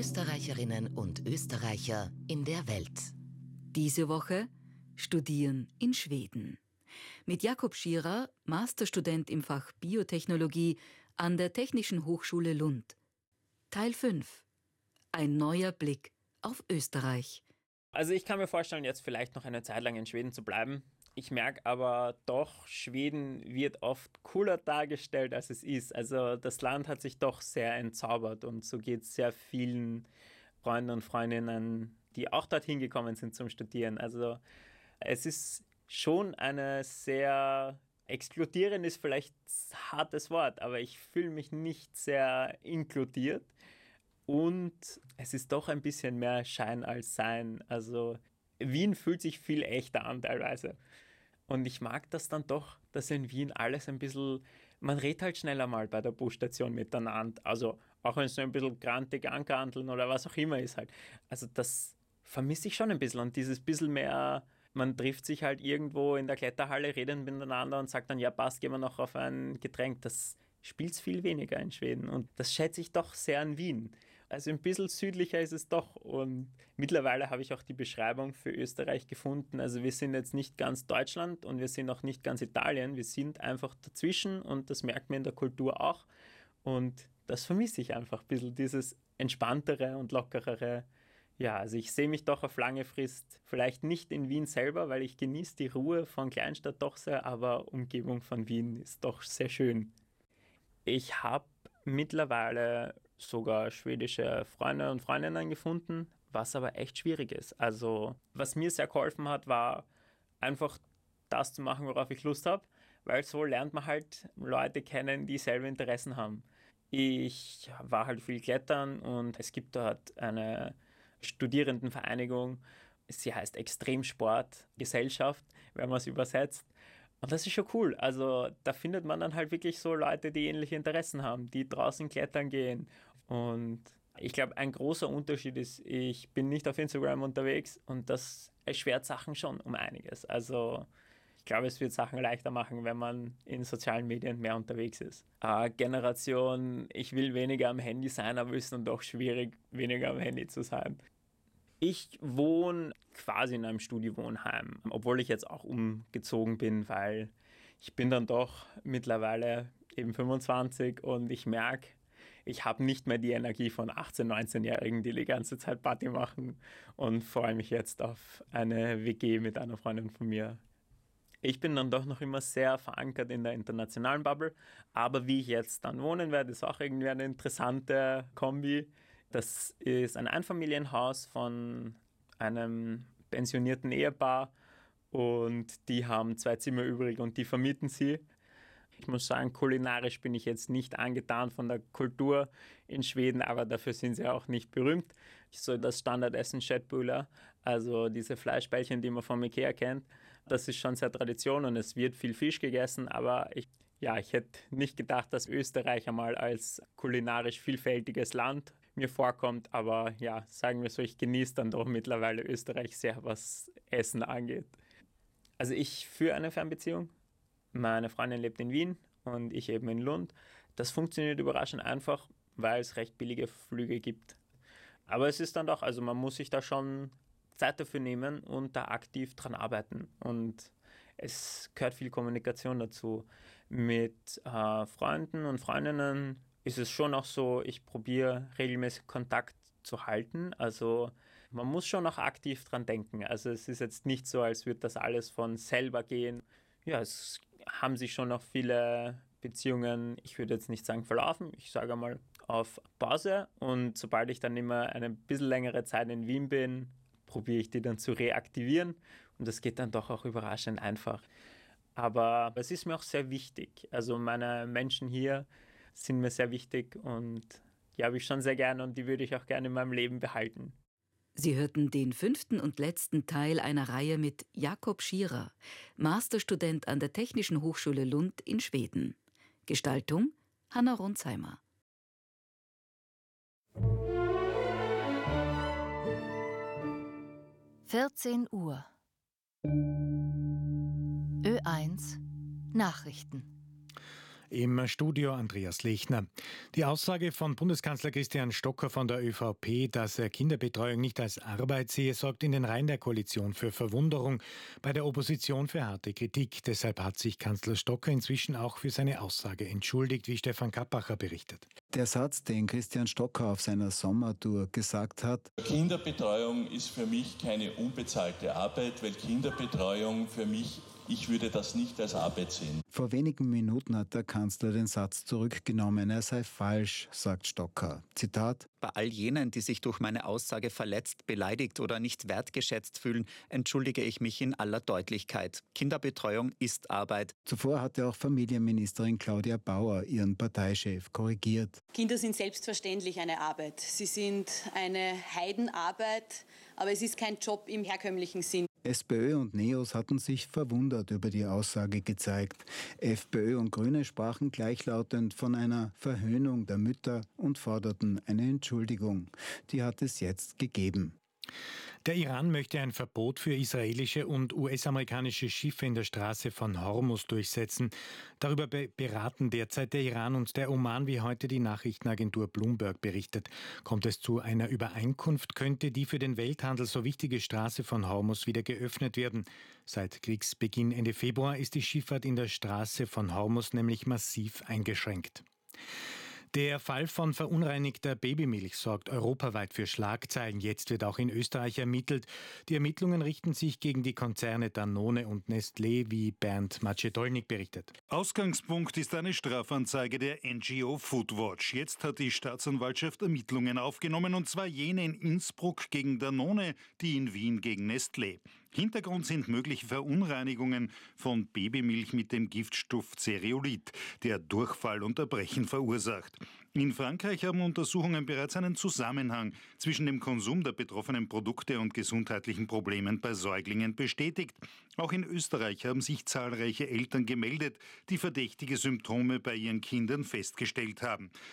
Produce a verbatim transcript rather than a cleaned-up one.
Österreicherinnen und Österreicher in der Welt. Diese Woche Studieren in Schweden. Mit Jakob Schierer, Masterstudent im Fach Biotechnologie an der Technischen Hochschule Lund. Teil fünf. Ein neuer Blick auf Österreich. Also ich kann mir vorstellen, jetzt vielleicht noch eine Zeit lang in Schweden zu bleiben. Ich merke aber doch, Schweden wird oft cooler dargestellt, als es ist. Also das Land hat sich doch sehr entzaubert und so geht es sehr vielen Freunden und Freundinnen, die auch dorthin gekommen sind zum Studieren. Also es ist schon eine sehr, exkludieren ist vielleicht ein hartes Wort, aber ich fühle mich nicht sehr inkludiert. Und es ist doch ein bisschen mehr Schein als Sein. Also Wien fühlt sich viel echter an teilweise. Und ich mag das dann doch, dass in Wien alles ein bisschen, man redet halt schneller mal bei der Busstation miteinander. Also auch wenn es so ein bisschen grantig ankanteln oder was auch immer ist halt. Also das vermisse ich schon ein bisschen. Und dieses bisschen mehr, man trifft sich halt irgendwo in der Kletterhalle, redet miteinander und sagt dann, ja passt, gehen wir noch auf ein Getränk. Das spielt es viel weniger in Schweden. Und das schätze ich doch sehr an Wien. Also ein bisschen südlicher ist es doch. Und mittlerweile habe ich auch die Beschreibung für Österreich gefunden. Also wir sind jetzt nicht ganz Deutschland und wir sind auch nicht ganz Italien. Wir sind einfach dazwischen und das merkt man in der Kultur auch. Und das vermisse ich einfach ein bisschen, dieses entspanntere und lockerere. Ja, also ich sehe mich doch auf lange Frist, vielleicht nicht in Wien selber, weil ich genieße die Ruhe von Kleinstadt doch sehr, aber Umgebung von Wien ist doch sehr schön. Ich habe mittlerweile sogar schwedische Freunde und Freundinnen gefunden, was aber echt schwierig ist. Also was mir sehr geholfen hat, war einfach das zu machen, worauf ich Lust habe, weil so lernt man halt Leute kennen, die selbe Interessen haben. Ich war halt viel klettern und es gibt dort eine Studierendenvereinigung, sie heißt Extremsportgesellschaft, wenn man es übersetzt. Und das ist schon cool. Also da findet man dann halt wirklich so Leute, die ähnliche Interessen haben, die draußen klettern gehen. Und ich glaube, ein großer Unterschied ist, ich bin nicht auf Instagram unterwegs und das erschwert Sachen schon um einiges. Also ich glaube, es wird Sachen leichter machen, wenn man in sozialen Medien mehr unterwegs ist. Äh, Generation, ich will weniger am Handy sein, aber es ist dann doch schwierig, weniger am Handy zu sein. Ich wohne quasi in einem Studiowohnheim, obwohl ich jetzt auch umgezogen bin, weil ich bin dann doch mittlerweile eben fünfundzwanzig und ich merke, ich habe nicht mehr die Energie von achtzehn-, neunzehnjährigen, die die ganze Zeit Party machen und freue mich jetzt auf eine W G mit einer Freundin von mir. Ich bin dann doch noch immer sehr verankert in der internationalen Bubble, aber wie ich jetzt dann wohnen werde, ist auch irgendwie eine interessante Kombi. Das ist ein Einfamilienhaus von einem pensionierten Ehepaar und die haben zwei Zimmer übrig und die vermieten sie. Ich muss sagen, kulinarisch bin ich jetzt nicht angetan von der Kultur in Schweden, aber dafür sind sie auch nicht berühmt. So das Standardessen Köttbullar, also diese Fleischbällchen, die man vom Ikea kennt, das ist schon sehr Tradition und es wird viel Fisch gegessen, aber ich, ja, ich hätte nicht gedacht, dass Österreich einmal als kulinarisch vielfältiges Land mir vorkommt, aber ja, sagen wir so, ich genieße dann doch mittlerweile Österreich sehr, was Essen angeht. Also ich führe eine Fernbeziehung. Meine Freundin lebt in Wien und ich eben in Lund. Das funktioniert überraschend einfach, weil es recht billige Flüge gibt. Aber es ist dann doch, also man muss sich da schon Zeit dafür nehmen und da aktiv dran arbeiten. Und es gehört viel Kommunikation dazu. Mit äh, Freunden und Freundinnen ist es schon auch so, ich probiere regelmäßig Kontakt zu halten. Also man muss schon auch aktiv dran denken. Also es ist jetzt nicht so, als würde das alles von selber gehen. Ja, es haben sich schon noch viele Beziehungen, ich würde jetzt nicht sagen verlaufen, ich sage mal auf Pause. Und sobald ich dann immer eine bisschen längere Zeit in Wien bin, probiere ich die dann zu reaktivieren. Und das geht dann doch auch überraschend einfach. Aber es ist mir auch sehr wichtig. Also meine Menschen hier sind mir sehr wichtig und die habe ich schon sehr gerne und die würde ich auch gerne in meinem Leben behalten. Sie hörten den fünften und letzten Teil einer Reihe mit Jakob Schierer, Masterstudent an der Technischen Hochschule Lund in Schweden. Gestaltung Hanna Ronsheimer. vierzehn Uhr. Ö eins Nachrichten. Im Studio Andreas Lechner. Die Aussage von Bundeskanzler Christian Stocker von der ÖVP, dass er Kinderbetreuung nicht als Arbeit sehe, sorgt in den Reihen der Koalition für Verwunderung, bei der Opposition für harte Kritik. Deshalb hat sich Kanzler Stocker inzwischen auch für seine Aussage entschuldigt, wie Stefan Kappacher berichtet. Der Satz, den Christian Stocker auf seiner Sommertour gesagt hat: Kinderbetreuung ist für mich keine unbezahlte Arbeit, weil Kinderbetreuung für mich, ich würde das nicht als Arbeit sehen. Vor wenigen Minuten hat der Kanzler den Satz zurückgenommen. Er sei falsch, sagt Stocker. Zitat: Bei all jenen, die sich durch meine Aussage verletzt, beleidigt oder nicht wertgeschätzt fühlen, entschuldige ich mich in aller Deutlichkeit. Kinderbetreuung ist Arbeit. Zuvor hatte auch Familienministerin Claudia Bauer ihren Parteichef korrigiert. Kinder sind selbstverständlich eine Arbeit. Sie sind eine Heidenarbeit, aber es ist kein Job im herkömmlichen Sinn. SPÖ und Neos hatten sich verwundert über die Aussage gezeigt. FPÖ und Grüne sprachen gleichlautend von einer Verhöhnung der Mütter und forderten eine Entschuldigung. Die hat es jetzt gegeben. Der Iran möchte ein Verbot für israelische und U S-amerikanische Schiffe in der Straße von Hormuz durchsetzen. Darüber be- beraten derzeit der Iran und der Oman, wie heute die Nachrichtenagentur Bloomberg berichtet. Kommt es zu einer Übereinkunft, könnte die für den Welthandel so wichtige Straße von Hormuz wieder geöffnet werden. Seit Kriegsbeginn Ende Februar ist die Schifffahrt in der Straße von Hormuz nämlich massiv eingeschränkt. Der Fall von verunreinigter Babymilch sorgt europaweit für Schlagzeilen. Jetzt wird auch in Österreich ermittelt. Die Ermittlungen richten sich gegen die Konzerne Danone und Nestlé, wie Bernd Macedolnik berichtet. Ausgangspunkt ist eine Strafanzeige der N G O Foodwatch. Jetzt hat die Staatsanwaltschaft Ermittlungen aufgenommen, und zwar jene in Innsbruck gegen Danone, die in Wien gegen Nestlé. Hintergrund sind mögliche Verunreinigungen von Babymilch mit dem Giftstoff Zereolit, der Durchfall und Erbrechen verursacht. In Frankreich haben Untersuchungen bereits einen Zusammenhang zwischen dem Konsum der betroffenen Produkte und gesundheitlichen Problemen bei Säuglingen bestätigt. Auch in Österreich haben sich zahlreiche Eltern gemeldet, die verdächtige Symptome bei ihren Kindern festgestellt haben.